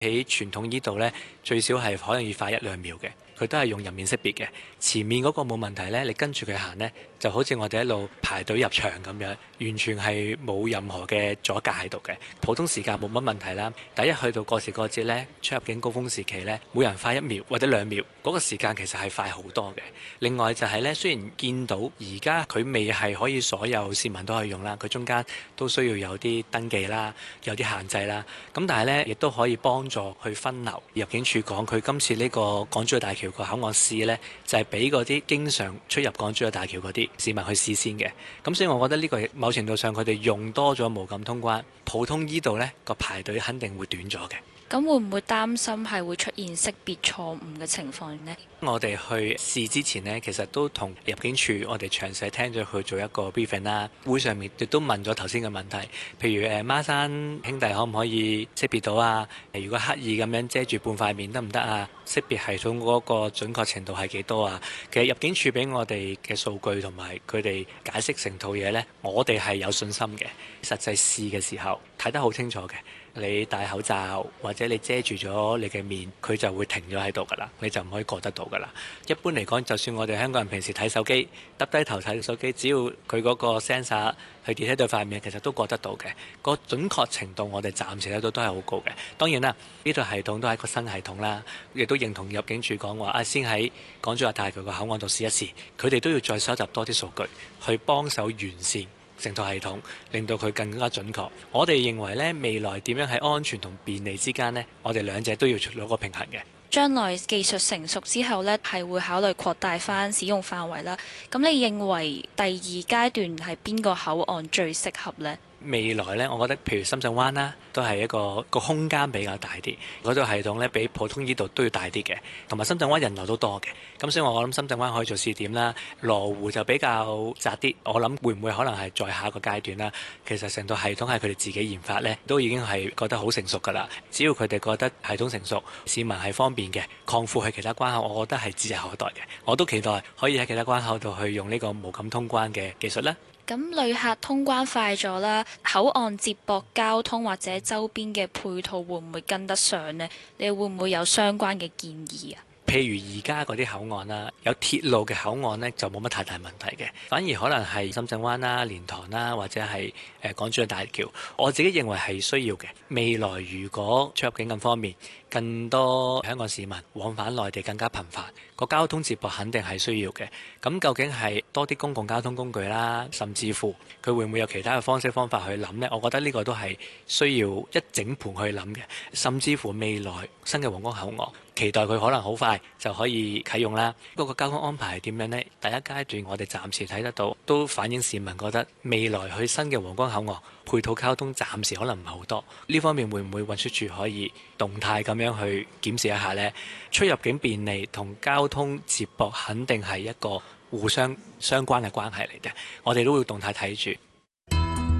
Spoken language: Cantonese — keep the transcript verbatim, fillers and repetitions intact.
喺傳統呢度呢，最少係可能要快一兩秒嘅，佢都係用人面識別嘅。前面嗰個冇問題呢，你跟住佢行呢，就好似我哋一路排隊入場咁樣，完全係冇任何嘅阻隔喺度嘅。普通時間冇乜問題啦。第一去到過時過節呢，出入境高峰時期呢，每人快一秒或者兩秒，嗰個時間其實係快好多嘅。另外就係呢，雖然見到而家佢未係可以所有市民都可以用啦，佢中間都需要有啲登記啦，有啲限制啦。咁但係呢，亦都可以幫助去分流。入境處講佢今次呢個港珠澳大橋個口岸試呢，就係俾嗰啲經常出入港珠澳大橋嗰啲市民去試先嘅。咁所以我覺得呢個某程度上佢哋用多咗無感通關，普通依度呢個排隊肯定會短咗嘅。 咁會唔會擔心係會出現識別錯誤嘅情況呢？ 我哋去試之前呢，其實都同入境處我哋詳細聽咗佢做一個 briefing 啦。會上面亦都問咗頭先嘅問題，譬如誒孖生兄弟可唔可以識別到啊？如果刻意咁樣遮住半塊面得唔得啊？識別系統嗰個準確程度係幾多啊？其實入境處俾我哋嘅數據同埋佢哋解釋成套嘢呢，我哋係有信心嘅。實際試嘅時候睇得好清楚嘅。你戴口罩或者你遮住咗你嘅面，佢就會停咗喺度㗎啦，你就唔可以過得到㗎啦。一般嚟講，就算我哋香港人平時睇手機，耷低頭睇手機，只要佢嗰個 sensor 去 detect 到塊面，其實都過得到嘅。個準確程度我哋暫時睇到都係好高嘅。當然啦，呢套系統都係一個新系統啦，亦都認同入境處講話啊，先喺港珠澳大橋個口岸度試一試，佢哋都要再收集多啲數據去幫手完善成套系統，令到佢更加準確。我哋認為咧，未來點樣喺安全同便利之間呢，我哋兩者都要攞個平衡嘅。 將來技術成熟之後呢，係會考慮擴大翻使用範圍啦。咁你認為第二階段係邊個口岸最適合呢？ 未來呢，我覺得譬如深圳灣啦，都係一個個空間比較大啲，嗰套系統呢，比普通呢度都要大啲嘅，同埋深圳灣人流都多嘅，咁所以我諗深圳灣可以做試點啦。羅湖就比較窄啲，我諗會唔會可能係再下一個階段啦？其實成套系統係佢哋自己研發呢，都已經係覺得好成熟㗎啦。只要佢哋覺得系統成熟，市民係方便嘅，擴闊去其他關口，我覺得係指日可待嘅。我都期待可以喺其他關口度去用呢個無感通關嘅技術啦。 咁旅客通關快咗啦，口岸接駁交通或者周邊嘅配套會唔會跟得上呢？你會唔會有相關嘅建議啊？ 譬如而家嗰啲口岸啦，有鐵路嘅口岸呢，就冇乜太大問題嘅，反而可能係深圳灣啦、蓮塘啦，或者係誒港珠澳大橋，我自己認為係需要嘅。未來如果出入境咁方面，更多香港市民往返內地更加頻繁，個交通接駁肯定係需要嘅。咁究竟係多啲公共交通工具啦，甚至乎佢會唔會有其他嘅方式方法去諗呢？我覺得呢個都係需要一整盤去諗嘅。甚至乎未來新嘅皇崗口岸，期待佢可能好快就可以啟用啦。嗰個交通安排係點樣呢？第一階段我哋暫時睇得到，都反映市民覺得未來去新嘅皇崗口岸配套交通暫時可能唔係好多。呢方面會唔會運輸署可以動態咁樣去檢視一下呢？出入境便利同交通接駁肯定係一個互相相關嘅關係嚟嘅，我哋都會動態睇住。